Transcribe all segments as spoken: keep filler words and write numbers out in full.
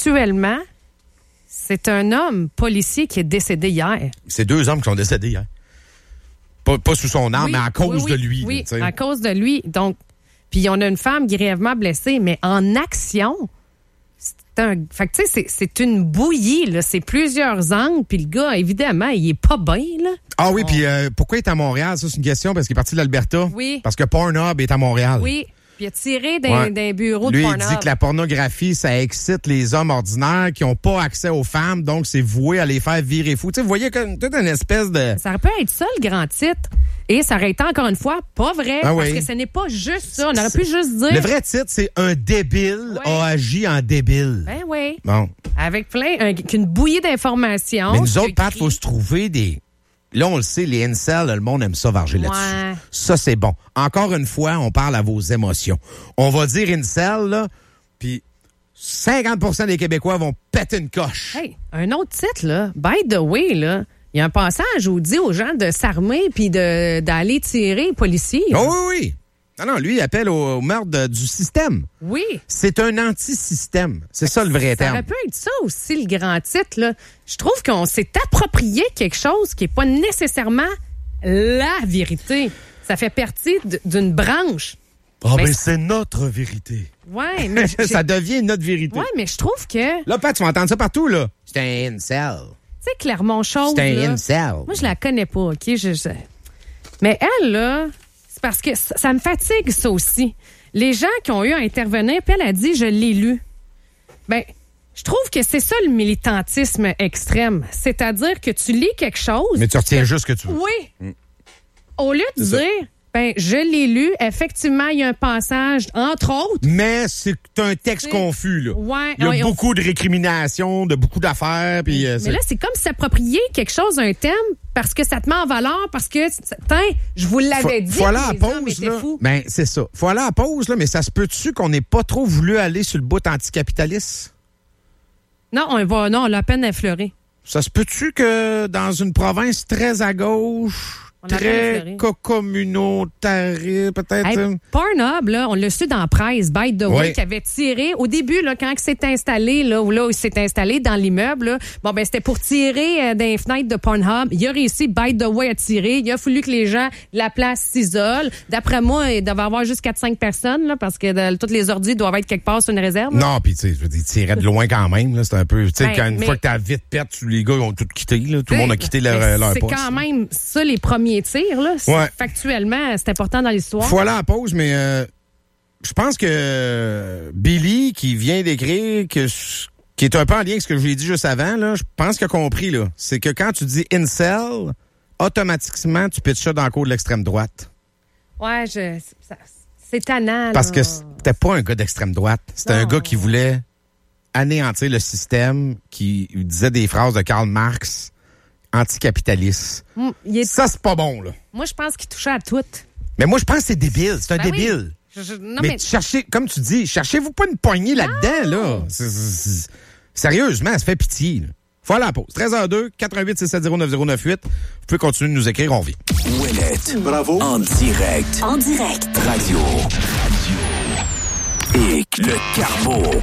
factuellement, c'est un homme policier qui est décédé hier. C'est deux hommes qui sont décédés hier. Pas, pas sous son arme, oui, mais à cause oui, de lui. Oui, là, à cause de lui. Donc, puis on a une femme grièvement blessée, mais en action, c'est un. Fait que tu sais, c'est, c'est une bouillie, là. C'est plusieurs angles, puis le gars, évidemment, il est pas bien, là. Ah oui, on... puis euh, pourquoi il est à Montréal? Ça, c'est une question, parce qu'il est parti de l'Alberta. Oui. Parce que Pornhub est à Montréal. Oui. Puis il a tiré d'un, ouais. d'un bureau Lui, de Pornhub. Lui, il dit que la pornographie, ça excite les hommes ordinaires qui n'ont pas accès aux femmes, donc c'est voué à les faire virer fous. Tu sais, vous voyez comme toute une espèce de... Ça aurait pu être ça, le grand titre. Et ça aurait été, encore une fois, pas vrai, ah parce oui. que ce n'est pas juste ça. On aurait pu juste dire... Le vrai titre, c'est « Un débile ouais. a agi en débile ». Ben oui. Bon. Avec plein... Un, une bouillie d'informations. Mais nous autres, Pat, il faut se trouver des... Là, on le sait, les incels, le monde aime ça varger ouais. là-dessus. Ça, c'est bon. Encore une fois, on parle à vos émotions. On va dire incel, là, puis cinquante pour cent des Québécois vont péter une coche. Hey, un autre titre, là. By the way, là, il y a un passage où on dit aux gens de s'armer puis de, d'aller tirer les policiers. Oh oui, oui. Non, non, lui, il appelle au, au meurtre de, du système. Oui. C'est un anti-système. C'est ça le vrai ça terme. Ça aurait pu être ça aussi, le grand titre, là. Je trouve qu'on s'est approprié quelque chose qui n'est pas nécessairement la vérité. Ça fait partie d- d'une branche. Ah, oh, mais, mais c'est notre vérité. Ouais, mais... ça devient notre vérité. Ouais, mais je trouve que... Là, Pat, tu vas entendre ça partout, là. C'est un incel. Tu sais, Clermont-Chaude, c'est un là, incel. moi, je la connais pas, OK? Je, je... Mais elle, là... C'est parce que ça, ça me fatigue, ça aussi. Les gens qui ont eu à intervenir, puis elle a dit « je l'ai lu ». Ben, je trouve que c'est ça le militantisme extrême. C'est-à-dire que tu lis quelque chose... Mais tu retiens juste ce que tu veux. Oui. Mm. Au lieu de c'est dire « ben, je l'ai lu, effectivement, il y a un passage, entre autres... » Mais c'est un texte c'est... confus, là. Ouais, il y a ouais, beaucoup on... de récriminations, de beaucoup d'affaires, puis... Mais, euh, mais là, c'est comme s'approprier quelque chose, un thème, parce que ça te met en valeur, parce que, tiens, je vous l'avais faut, dit, faut aller à les pause, hommes étaient là. fous. Ben, c'est ça. Faut aller à pause, là, mais ça se peut-tu qu'on n'ait pas trop voulu aller sur le bout anticapitaliste? Non, on va, non, on l'a à peine effleuré. Ça se peut-tu que dans une province très à gauche... Très co-communautaire, peut-être. Hey, Pornhub, là, on l'a su dans la presse, by the way, oui. qui avait tiré, au début, là, quand il s'est installé, là, où là, il s'est installé dans l'immeuble, là, bon, ben, c'était pour tirer euh, dans les fenêtres de Pornhub. Il a réussi, by the way, à tirer. Il a fallu que les gens de la place s'isolent. D'après moi, il devait y avoir juste quatre cinq personnes, là, parce que de, toutes les ordis doivent être quelque part sur une réserve. Là. Non, puis tu sais, il tirait de loin quand même, là. C'est un peu, tu sais, ben, quand une mais, fois que t'as vite pète, les gars ont tout quitté, là. Tout le monde a quitté leur, leur c'est poste. C'est quand même ça, les premiers tirs, là. C'est, ouais. Factuellement, c'est important dans l'histoire. Faut aller à la pause, mais euh, je pense que euh, Billy, qui vient d'écrire, que, qui est un peu en lien avec ce que je lui ai dit juste avant, là, je pense qu'il a compris, là. C'est que quand tu dis incel, automatiquement, tu pitches ça dans le cours de l'extrême droite. Ouais, je, ça, c'est tannant, Parce là. que c'était pas un gars d'extrême droite. C'était non. un gars qui voulait anéantir le système, qui disait des phrases de Karl Marx anticapitaliste. Mmh, est... Ça, c'est pas bon, là. Moi, je pense qu'il touchait à tout. Mais moi, je pense que c'est débile. C'est un ben débile. Oui. Je, je, non, mais, mais... cherchez, comme tu dis, cherchez-vous pas une poignée là-dedans, là. C'est, c'est, c'est... Sérieusement, ça fait pitié, là. Faut aller à la pause. treize heures deux, quatre un huit, six sept zéro, neuf zéro neuf huit. Vous pouvez continuer de nous écrire, on vit. Ouellette. Bravo. En direct. En direct. Radio. Radio. Et le Carbo.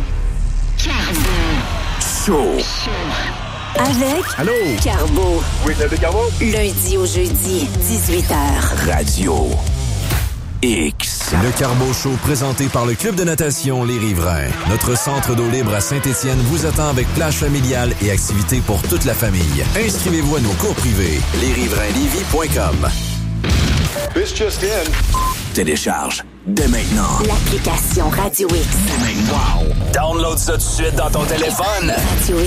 Carbo. Show. Avec Allô? Carbo. Oui, c'est le Carbo. Lundi au jeudi, dix-huit heures. Radio X. Le Carbo Show présenté par le Club de natation Les Riverains. Notre centre d'eau libre à Saint-Étienne vous attend avec plage familiale et activités pour toute la famille. Inscrivez-vous à nos cours privés. les riverains lévis point com. This just in. Télécharge dès maintenant l'application Radio X. Dès maintenant. Wow. Download ça tout de suite dans ton téléphone. Radio